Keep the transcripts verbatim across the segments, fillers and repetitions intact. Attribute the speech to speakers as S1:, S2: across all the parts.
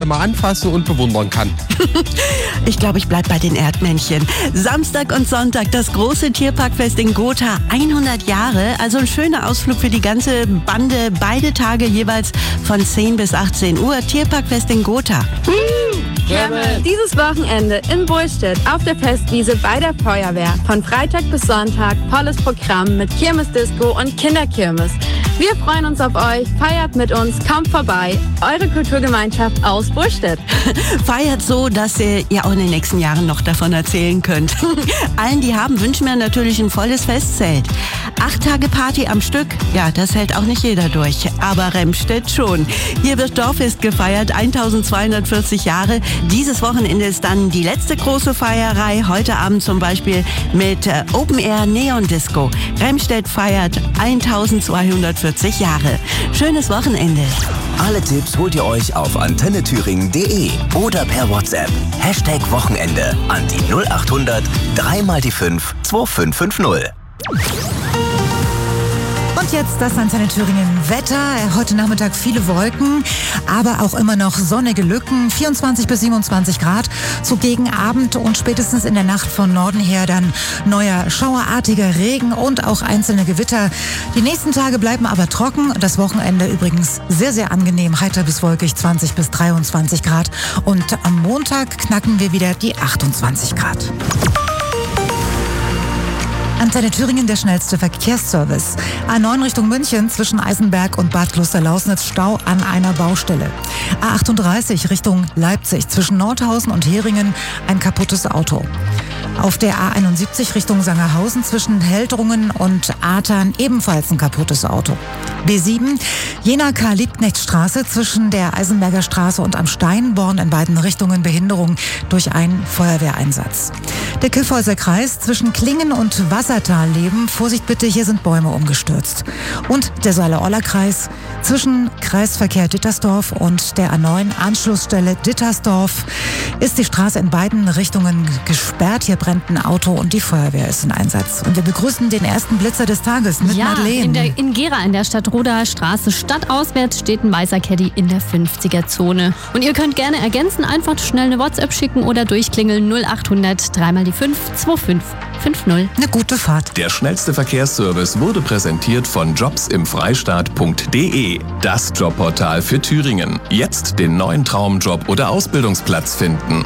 S1: mal anfassen und bewundern kann.
S2: Ich glaube, ich bleib bei den Erdmännchen. Samstag und Sonntag das große Tierparkfest in Gotha. hundert Jahre, also ein schöner Ausflug für die ganze Bande. Beide Tage jeweils von zehn bis achtzehn Uhr. Tierparkfest in Gotha.
S3: Dieses Wochenende in Burstedt auf der Festwiese bei der Feuerwehr. Von Freitag bis Sonntag volles Programm mit Kirmesdisco und Kinderkirmes. Wir freuen uns auf euch. Feiert mit uns. Kommt vorbei. Eure Kulturgemeinschaft aus Burstedt.
S2: Feiert so, dass ihr ja auch in den nächsten Jahren noch davon erzählen könnt. Allen, die haben, wünschen wir natürlich ein volles Festzelt. Acht Tage Party am Stück, ja, das hält auch nicht jeder durch. Aber Remstedt schon. Hier wird Dorffest gefeiert, eintausendzweihundertvierzig Jahre. Dieses Wochenende ist dann die letzte große Feierei. Heute Abend zum Beispiel mit äh, Open Air Neon Disco. Remstedt feiert eintausendzweihundertvierzig Jahre. Schönes Wochenende.
S4: Alle Tipps holt ihr euch auf antenne thüringen punkt de oder per WhatsApp. Hashtag Wochenende an die null acht hundert drei mal die fünf zwei fünf fünf null.
S5: Und jetzt das Antenne Thüringen Wetter. Heute Nachmittag viele Wolken, aber auch immer noch sonnige Lücken. vierundzwanzig bis siebenundzwanzig Grad. So gegen Abend und spätestens in der Nacht von Norden her dann neuer schauerartiger Regen und auch einzelne Gewitter. Die nächsten Tage bleiben aber trocken. Das Wochenende übrigens sehr, sehr angenehm. Heiter bis wolkig, zwanzig bis dreiundzwanzig Grad. Und am Montag knacken wir wieder die achtundzwanzig Grad. Antenne Thüringen, der schnellste Verkehrsservice. A neun Richtung München zwischen Eisenberg und Bad Klosterlausnitz, Stau an einer Baustelle. A achtunddreißig Richtung Leipzig zwischen Nordhausen und Heringen, ein kaputtes Auto. Auf der A einundsiebzig Richtung Sangerhausen zwischen Heldrungen und Atern ebenfalls ein kaputtes Auto. B sieben, Jena-Karl-Liebknecht-Straße zwischen der Eisenberger Straße und am Steinborn in beiden Richtungen Behinderung durch einen Feuerwehreinsatz. Der Kyffhäuser Kreis zwischen Klingen und Wassertalleben. Vorsicht bitte, hier sind Bäume umgestürzt. Und der Saale-Orla-Kreis zwischen Kreisverkehr Dittersdorf und der A neun Anschlussstelle Dittersdorf ist die Straße in beiden Richtungen gesperrt. Hier brennt ein Auto und die Feuerwehr ist in Einsatz. Und wir begrüßen den ersten Blitzer des Tages mit
S6: ja,
S5: Madeleine.
S6: In, der, in Gera in der Stadtroder Straße stadtauswärts steht ein weißer Caddy in der fünfziger-Zone. Und ihr könnt gerne ergänzen, einfach schnell eine WhatsApp schicken oder durchklingeln null acht hundert drei mal die fünf zwei fünf fünf null.
S5: Eine gute Fahrt.
S7: Der schnellste Verkehrsservice wurde präsentiert von jobs im freistaat punkt de. Das Jobportal für Thüringen. Jetzt den neuen Traumjob oder Ausbildungsplatz finden.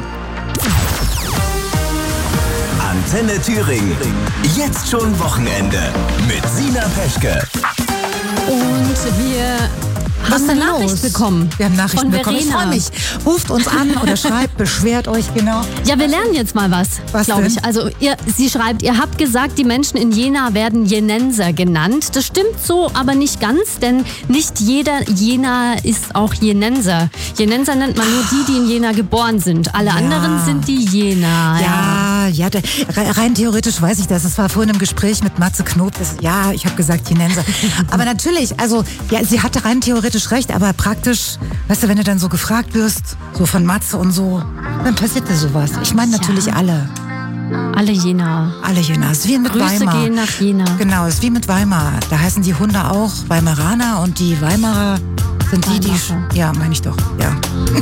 S4: Antenne Thüringen. Jetzt schon Wochenende mit Sina Peschke.
S6: Und wir
S5: Was
S6: haben
S5: denn
S6: eine Nachricht
S5: los?
S6: bekommen.
S5: Wir haben Nachrichten
S6: von
S5: bekommen. Ich
S6: Verena.
S5: freue mich. Ruft uns an oder schreibt, beschwert euch, genau.
S6: Ja, wir lernen jetzt mal was,
S5: Was
S6: glaube
S5: denn?
S6: ich. Also ihr, sie schreibt, ihr habt gesagt, die Menschen in Jena werden Jenenser genannt. Das stimmt so, aber nicht ganz, denn nicht jeder Jena ist auch Jenenser. Jenenser nennt man nur die, die in Jena geboren sind. Alle
S5: Ja.
S6: anderen sind die Jena.
S5: Ja, ja, der, rein theoretisch weiß ich das. Es war vorhin im Gespräch mit Matze Knob. Das, ja, ich habe gesagt Jenenser. Aber natürlich, also, ja, sie hatte rein theoretisch recht, aber praktisch, weißt du, wenn du dann so gefragt wirst, so von Matze und so, dann passiert dir sowas. Ich meine natürlich
S6: Ja.
S5: alle.
S6: Alle Jena.
S5: Alle Jena. Es ist wie mit
S6: Grüße
S5: Weimar.
S6: gehen nach Jena.
S5: Genau, es ist wie mit Weimar. Da heißen die Hunde auch Weimaraner und die Weimarer sind die, die...
S6: Weimarer.
S5: Ja, meine ich doch, ja.